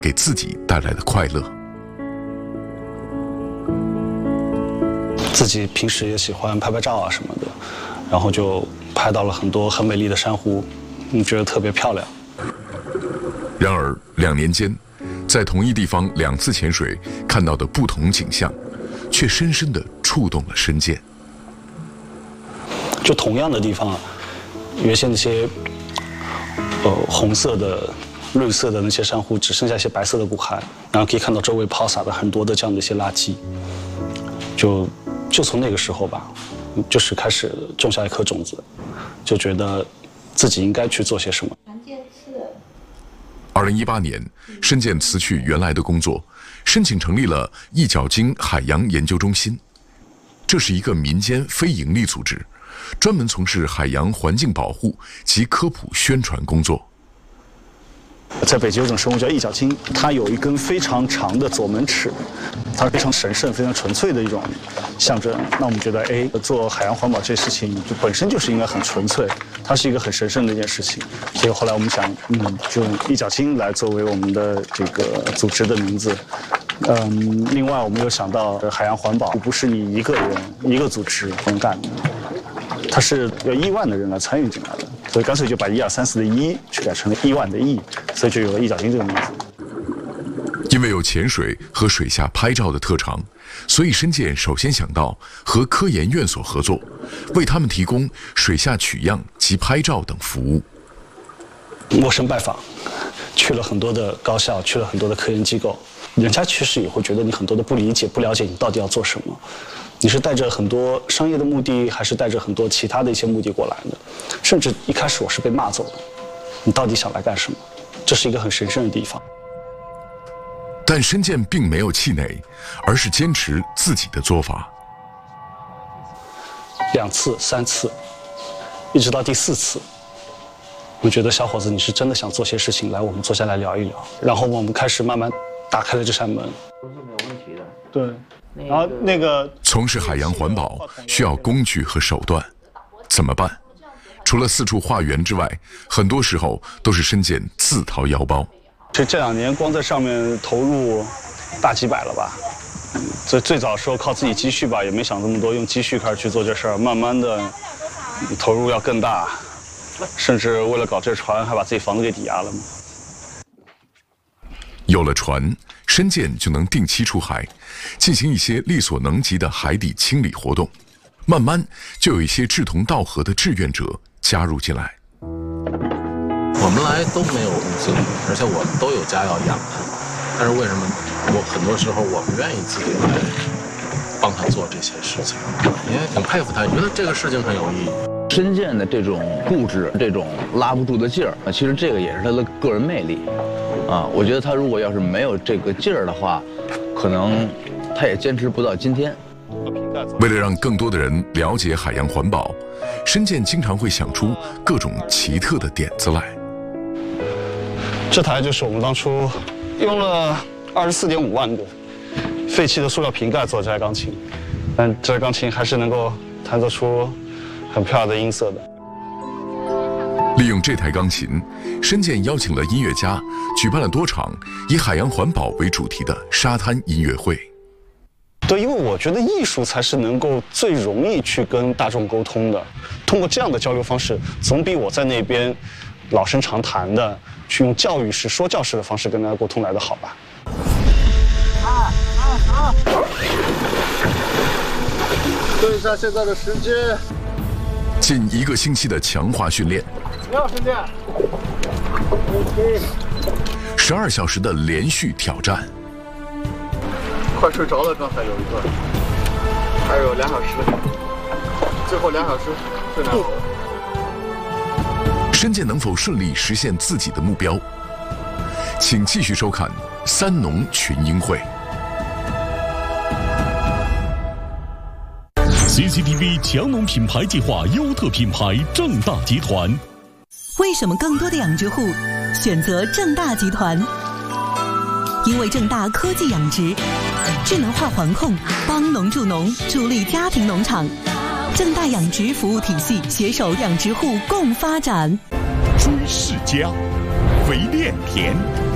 给自己带来的快乐。 自己平时也喜欢拍拍照啊什么的，然后就拍到了很多很美丽的珊瑚，觉得特别漂亮。 然而2年间，在同一地方2次潜水看到的不同景象，却深深地触动了申健。 就同样的地方，原先那些红色的、绿色的那些珊瑚，只剩下一些白色的骨骸，然后可以看到周围抛洒的很多的这样的一些垃圾。就从那个时候吧，就是开始种下一颗种子，就觉得自己应该去做些什么。 2018年，申健辞去原来的工作，申请成立了一角鲸海洋研究中心。这是一个民间非营利组织，专门从事海洋环境保护及科普宣传工作。 在北极有种生物叫一角鲸，它有一根非常长的左门齿，它是非常神圣、非常纯粹的一种象征。那我们觉得，做海洋环保这事情就本身就是应该很纯粹，它是一个很神圣的一件事情。所以后来我们想，就用一角鲸来作为我们的这个组织的名字。另外我们又想到，海洋环保不是你一个人、一个组织能干的，它是有亿万的人来参与进来的。所以干脆就把1、2、3、4的1去改成了亿万的亿，所以就有了一角鲸这个名字。 因为有潜水和水下拍照的特长，所以申健首先想到和科研院所合作，为他们提供水下取样及拍照等服务。 陌生拜访，去了很多的高校，去了很多的科研机构，人家其实也会觉得你很多的不理解、不了解你到底要做什么。你是带着很多商业的目的，还是带着很多其他的一些目的过来的？甚至一开始我是被骂走的。你到底想来干什么？这是一个很神圣的地方。 但申健并没有气馁，而是坚持自己的做法。 2次、3次，一直到第4次，我觉得小伙子，你是真的想做些事情，来，我们坐下来聊一聊。然后我们开始慢慢打开了这扇门。 都是没有问题的。 对。然后从事海洋环保需要工具和手段，怎么办？除了四处化缘之外，很多时候都是申健自掏腰包。 这2年光在上面投入大几百了吧？最早时候靠自己积蓄吧，也没想这么多，用积蓄开始去做这事儿，慢慢的投入要更大，甚至为了搞这船还把自己房子给抵押了嘛。 有了船，申健就能定期出海，进行一些力所能及的海底清理活动。慢慢就有一些志同道合的志愿者加入进来。 我们来都没有子女，而且我们都有家要养的，但是为什么很多时候我们愿意自己来帮他做这些事情？因为挺佩服他，觉得这个事情很有意义。 申健的这种固执，这种拉不住的劲儿，其实这个也是他的个人魅力。我觉得他如果要是没有这个劲儿的话，可能他也坚持不到今天。 为了让更多的人了解海洋环保，申健经常会想出各种奇特的点子来。 这台就是我们当初用了24.5万个废弃的塑料瓶盖做这台钢琴，但这台钢琴还是能够弹奏出很漂亮的音色的。 利用这台钢琴，申健邀请了音乐家，举办了多场以海洋环保为主题的沙滩音乐会。 对，因为我觉得艺术才是能够最容易去跟大众沟通的。通过这样的交流方式，总比我在那边老生常谈的去用教育式、说教式的方式跟大家沟通来的好吧。 对一下现在的时间。 近1个星期的强化训练，12小时的连续挑战。 快睡着了，刚才有一段，还有2小时，最后2小时最难熬。 申健能否顺利实现自己的目标？请继续收看三农群英会。 CCTV 强农品牌计划优特品牌正大集团。 为什么更多的养殖户选择正大集团？因为正大科技养殖，智能化环控，帮农助农，助力家庭农场。正大养殖服务体系携手养殖户共发展。 朱世家，肥炼田。